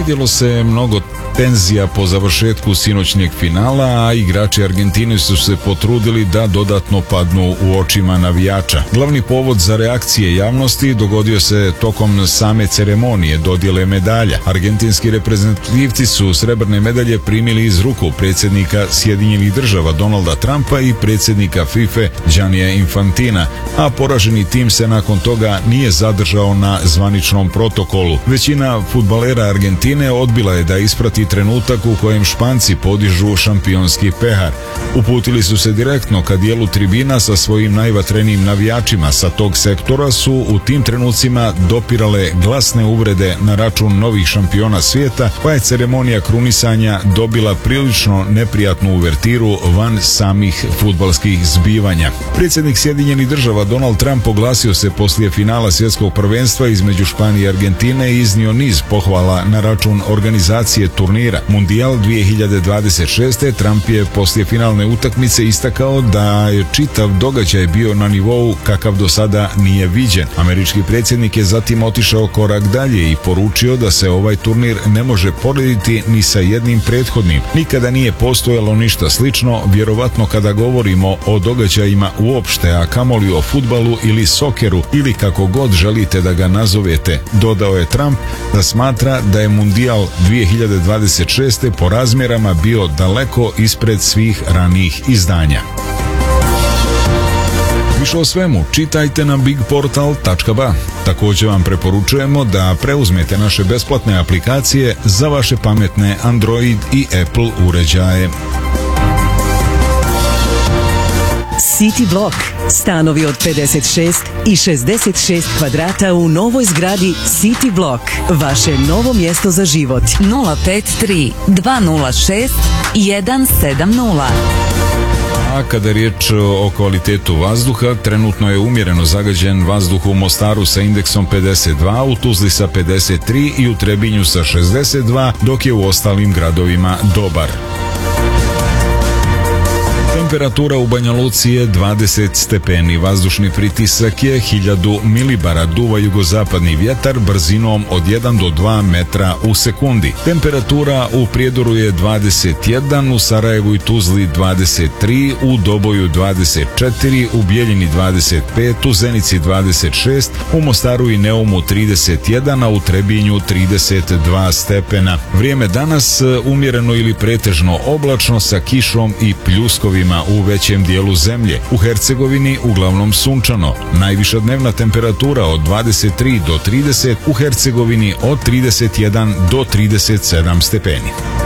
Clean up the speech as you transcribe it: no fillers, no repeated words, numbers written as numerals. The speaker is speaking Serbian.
Vidjelo se mnogo tenzija po završetku sinoćnjeg finala, a igrači Argentine su se potrudili da dodatno padnu u očima navijača. Glavni povod za reakcije javnosti dogodio se tokom same ceremonije dodjele medalja. Argentinski reprezentativci su srebrne medalje primili iz ruku predsjednika Sjedinjenih Država Donalda Trumpa i predsjednika FIFA Giannija Infantina, a poraženi tim se nakon toga nije zadržao na zvaničnom protokolu. Većina fudbalera Argentine odbila je da isprati trenutak u kojem Španci podižu šampionski pehar. Uputili su se direktno ka dijelu tribina sa svojim najvatrenijim navijačima. Sa tog sektora su u tim trenucima dopirale glasne uvrede na račun novih šampiona svijeta, pa je ceremonija krunisanja dobila prilično neprijatnu uvertiru van samih fudbalskih zbivanja. Predsjednik Sjedinjenih Država Donald Trump oglasio se poslije finala svjetskog prvenstva između Španije i Argentine i iznio niz pohvala na račun organizacije turnira. Mundijal 2026. Trump je poslije finalne utakmice istakao da je čitav događaj bio na nivou kakav do sada nije viđen. Američki predsjednik je zatim otišao korak dalje i poručio da se ovaj turnir ne može porediti ni sa jednim prethodnim. Nikada nije postojalo ništa slično, vjerovatno kada govorimo o događajima uopšte, a kamoli o fudbalu ili sokeru ili kako god želite da ga nazovete, dodao je Trump da smatra da je Mundijal 2026. po razmjerama bio daleko ispred svih ranijih izdanja. Više o svemu čitajte na bigportal.ba. Također vam preporučujemo da preuzmete naše besplatne aplikacije za vaše pametne Android i Apple uređaje. City Block. Stanovi od 56 i 66 kvadrata u novoj zgradi City Block. Vaše novo mjesto za život. 053 206 170. A kada je riječ o kvalitetu vazduha, trenutno je umjereno zagađen vazduh u Mostaru sa indeksom 52, u Tuzli sa 53 i u Trebinju sa 62, dok je u ostalim gradovima dobar. Temperatura u Banja Luci je 20 stepeni, vazdušni pritisak je 1000 milibara, duva jugozapadni vjetar brzinom od 1 do 2 metra u sekundi. Temperatura u Prijedoru je 21, u Sarajevu i Tuzli 23, u Doboju 24, u Bijeljini 25, u Zenici 26, u Mostaru i Neumu 31, a u Trebinju 32 stepena. Vrijeme danas umjereno ili pretežno oblačno sa kišom i pljuskovima u većem dijelu zemlje. U Hercegovini uglavnom sunčano. Najviša dnevna temperatura od 23 do 30, u Hercegovini od 31 do 37 stepeni.